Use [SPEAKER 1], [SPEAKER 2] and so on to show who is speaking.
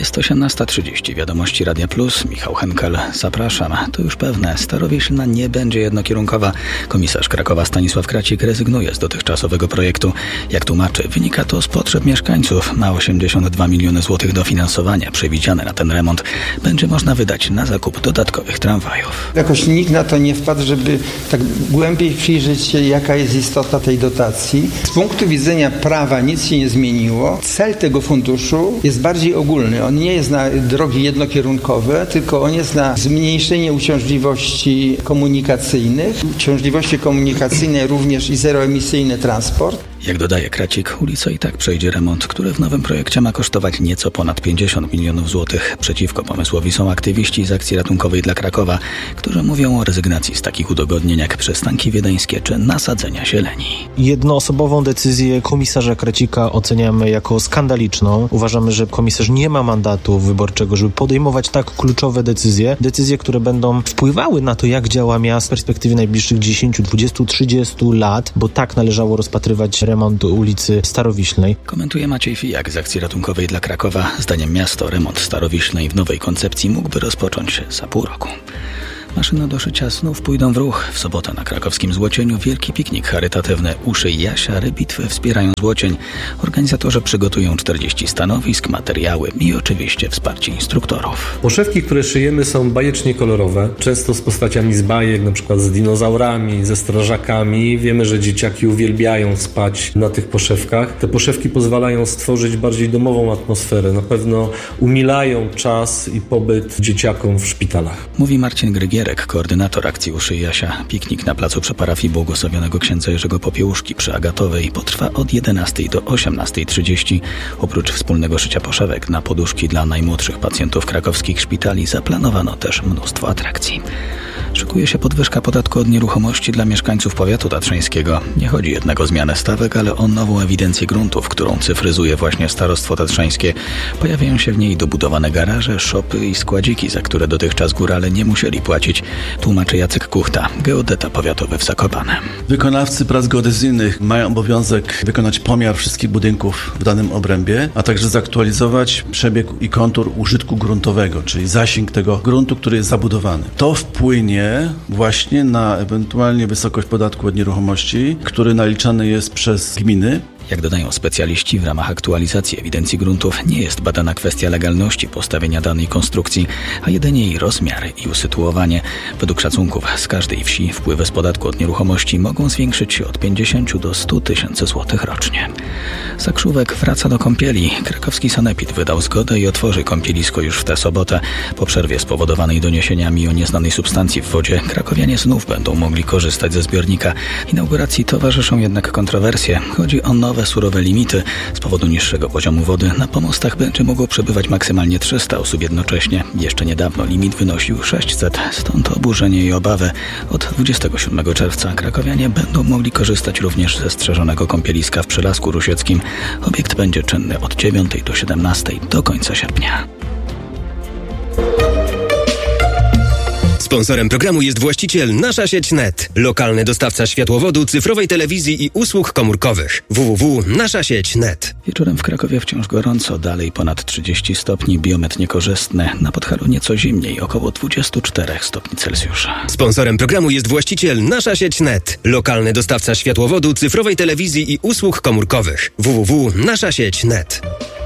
[SPEAKER 1] Jest 18:30. Wiadomości Radia Plus. Michał Henkel. Zapraszam. To już pewne. Starowiślna nie będzie jednokierunkowa. Komisarz Krakowa Stanisław Kracik rezygnuje z dotychczasowego projektu. Jak tłumaczy, wynika to z potrzeb mieszkańców. Na 82 miliony złotych dofinansowania przewidziane na ten remont będzie można wydać na zakup dodatkowych tramwajów.
[SPEAKER 2] Jakoś nikt na to nie wpadł, żeby tak głębiej przyjrzeć się, jaka jest istota tej dotacji. Z punktu widzenia prawa nic się nie zmieniło. Cel tego funduszu jest bardziej ogólny. On nie jest na drogi jednokierunkowe, tylko on jest na zmniejszenie uciążliwości komunikacyjnych. Uciążliwości komunikacyjne również i zeroemisyjny transport.
[SPEAKER 1] Jak dodaje Kracik, ulica i tak przejdzie remont, który w nowym projekcie ma kosztować nieco ponad 50 milionów złotych. Przeciwko pomysłowi są aktywiści z Akcji Ratunkowej dla Krakowa, którzy mówią o rezygnacji z takich udogodnień jak przystanki wiedeńskie czy nasadzenia zieleni.
[SPEAKER 3] Jednoosobową decyzję komisarza Kracika oceniamy jako skandaliczną. Uważamy, że komisarz nie ma mandatu wyborczego, żeby podejmować tak kluczowe decyzje, które będą wpływały na to, jak działa miasto w perspektywie najbliższych 10, 20, 30 lat, bo tak należało rozpatrywać remont ulicy Starowiślnej.
[SPEAKER 1] Komentuje Maciej Fijak z Akcji Ratunkowej dla Krakowa. Zdaniem miasto remont Starowiślnej w nowej koncepcji mógłby rozpocząć się za pół roku. Maszyny do szycia snów pójdą w ruch. W sobotę na krakowskim Złocieniu wielki piknik charytatywny Uszyj Jasia Rybitwy wspierają Złocień. Organizatorzy przygotują 40 stanowisk, materiały i oczywiście wsparcie instruktorów.
[SPEAKER 4] Poszewki, które szyjemy, są bajecznie kolorowe, często z postaciami z bajek, na przykład z dinozaurami, ze strażakami. Wiemy, że dzieciaki uwielbiają spać na tych poszewkach. Te poszewki pozwalają stworzyć bardziej domową atmosferę. Na pewno umilają czas i pobyt dzieciakom w szpitalach.
[SPEAKER 1] Mówi Marcin Grygier, koordynator akcji Uszyj Jasia. Piknik na placu przy parafii błogosławionego księdza Jerzego Popiełuszki przy Agatowej potrwa od 11 do 18:30. Oprócz wspólnego szycia poszewek na poduszki dla najmłodszych pacjentów krakowskich szpitali zaplanowano też mnóstwo atrakcji. Szykuje się podwyżka podatku od nieruchomości dla mieszkańców powiatu tatrzańskiego. Nie chodzi jednak o zmianę stawek, ale o nową ewidencję gruntów, którą cyfryzuje właśnie Starostwo Tatrzańskie. Pojawiają się w niej dobudowane garaże, szopy i składziki, za które dotychczas górale nie musieli płacić. Tłumaczy Jacek Kuchta, geodeta powiatowy w Zakopanem.
[SPEAKER 5] Wykonawcy prac geodezyjnych mają obowiązek wykonać pomiar wszystkich budynków w danym obrębie, a także zaktualizować przebieg i kontur użytku gruntowego, czyli zasięg tego gruntu, który jest zabudowany. To wpłynie właśnie na ewentualnie wysokość podatku od nieruchomości, który naliczany jest przez gminy.
[SPEAKER 1] Jak dodają specjaliści, w ramach aktualizacji ewidencji gruntów nie jest badana kwestia legalności postawienia danej konstrukcji, a jedynie jej rozmiar i usytuowanie. Według szacunków z każdej wsi wpływy z podatku od nieruchomości mogą zwiększyć się od 50 do 100 tysięcy złotych rocznie. Zakrzówek wraca do kąpieli. Krakowski sanepid wydał zgodę i otworzy kąpielisko już w tę sobotę. Po przerwie spowodowanej doniesieniami o nieznanej substancji w wodzie, krakowianie znów będą mogli korzystać ze zbiornika. Inauguracji towarzyszą jednak kontrowersje. Chodzi o nowe surowe limity. Z powodu niższego poziomu wody na pomostach będzie mogło przebywać maksymalnie 300 osób jednocześnie. Jeszcze niedawno limit wynosił 600, stąd oburzenie i obawy. Od 27 czerwca krakowianie będą mogli korzystać również ze strzeżonego kąpieliska w Przylasku Rusieckim. Obiekt będzie czynny od 9 do 17 do końca sierpnia.
[SPEAKER 6] Sponsorem programu jest właściciel Nasza Sieć Net, lokalny dostawca światłowodu, cyfrowej telewizji i usług komórkowych. www.naszasieć.net.
[SPEAKER 1] Wieczorem w Krakowie wciąż gorąco, dalej ponad 30 stopni, biometr niekorzystny. Na Podhalu nieco zimniej, około 24 stopni Celsjusza.
[SPEAKER 6] Sponsorem programu jest właściciel Nasza Sieć Net, lokalny dostawca światłowodu, cyfrowej telewizji i usług komórkowych. www.naszasieć.net.